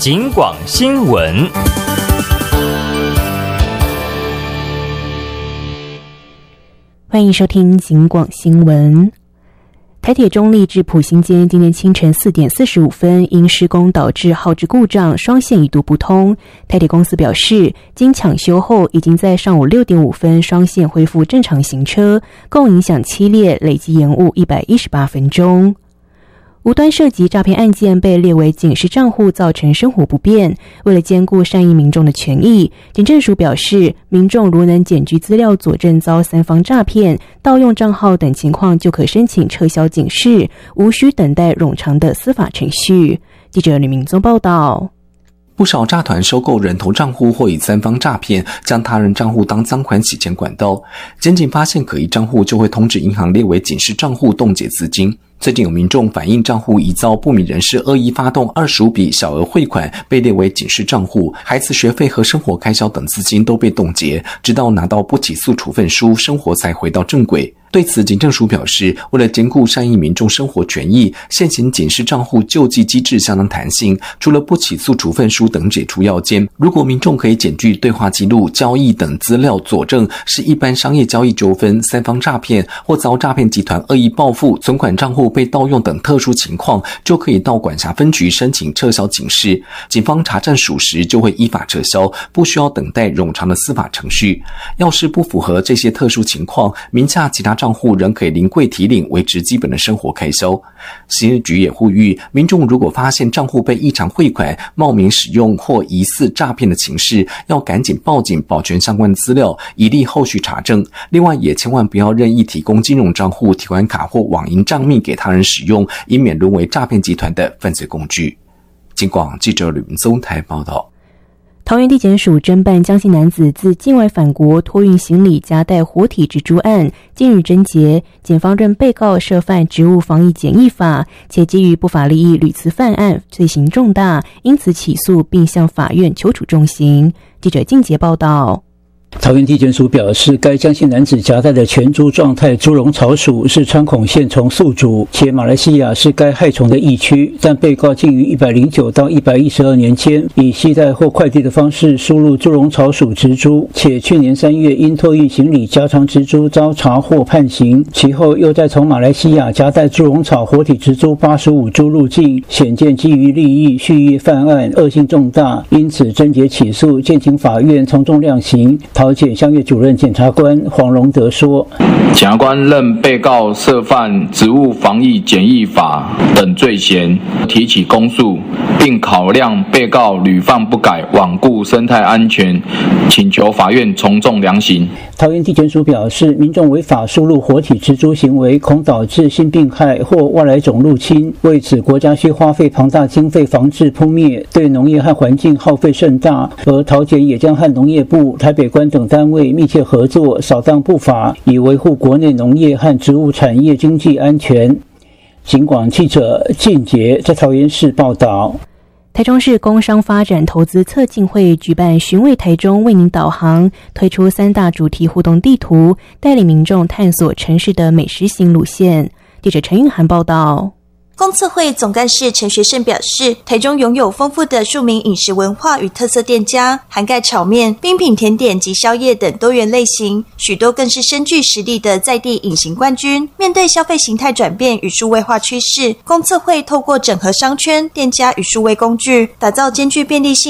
警广新闻。 欢迎收听警广新闻。台铁中坜至埔心间今天清晨4点45分因施工导致耗资故障，双线一度不通。台铁公司表示，经抢修后已经在上午6点5分双线恢复正常行车，共影响7列，累计延误118分钟。无端涉及诈骗案件被列为警示账户，造成生活不便。为了兼顾善意民众的权益，警政署表示，民众如能检具资料佐证遭三方诈骗、盗用账号等情况，就可申请撤销警示，无需等待冗长的司法程序。记者吕明宗报道。 不少诈团收购人头账户或以三方诈骗，将他人账户当赃款洗钱管道。检警发现可疑账户，就会通知银行列为警示账户，冻结资金。最近有民众反映账户疑遭不明人士恶意发动25笔小额汇款，被列为警示账户，孩子学费和生活开销等资金都被冻结，直到拿到不起诉处分书，生活才回到正轨。对此，警政署表示，为了兼顾善意民众生活权益，现行警示账户救济机制相当弹性，除了不起诉处分书等解除要件，如果民众可以检具对话记录、交易等资料佐证是一般商业交易纠纷、三方诈骗或遭诈骗集团恶意报复、存款账户被盗用等特殊情况，就可以到管辖分局申请撤销警示，警方查证属实就会依法撤销，不需要等待冗长的司法程序。要是不符合这些特殊情况，名下其他账户仍可以临柜提领，维持基本的生活开销。刑事局也呼吁民众，如果发现账户被异常汇款、冒名使用或疑似诈骗的情势，要赶紧报警，保全相关资料，以利后续查证。另外，也千万不要任意提供金融账户、提款卡或网银账密给他人使用，以免沦为诈骗集团的犯罪工具。警广记者吕文宗台报道。 桃园地检署侦办江姓男子自境外返国托运行李夹带活体蜘蛛案，近日侦结，检方认被告涉犯职务防疫检疫法，且基于不法利益屡次犯案，罪行重大，因此起诉并向法院求处重刑。记者靳杰报道。 桃园地检署表示，该江姓男子夹带的全株状态猪笼草属是穿孔线虫宿主，且马来西亚是该害虫的疫区，但被告竟于109到112年间以携带或快递的方式输入猪笼草属植株，且去年3月因托运行李夹藏植株遭查获判刑，其后又再从马来西亚夹带猪笼草活体植株85株入境，显见基于利益蓄意犯案，恶性重大，因此侦结起诉，建请法院从重量刑。桃检相越主任检察官黄荣德说， 检察官认被告涉犯职务防疫检疫法等罪嫌，提起公诉，并考量被告屡犯不改，罔顾生态安全，请求法院从重量刑。 桃园地检署表示，民众违法输入活体植株行为，恐导致性病害或外来种入侵，为此国家需花费庞大经费防治扑灭，对农业和环境耗费甚大。而桃检也将和农业部、台北关等单位密切合作，扫荡不法，以维护国内农业和植物产业经济安全。警广记者靳杰在桃园市报道。 台中市工商发展投资策进会举办寻味台中为您导航，推出3大主题互动地图，带领民众探索城市的美食行路线。记者陈韵涵报道。 公测会总干事陈学胜表示，台中拥有丰富的庶民饮食文化与特色店家，涵盖炒面、冰品、甜点及宵夜等多元类型，许多更是深具实力的在地隐形冠军。面对消费形态转变与数位化趋势，公测会透过整合商圈、店家与数位工具，打造兼具便利性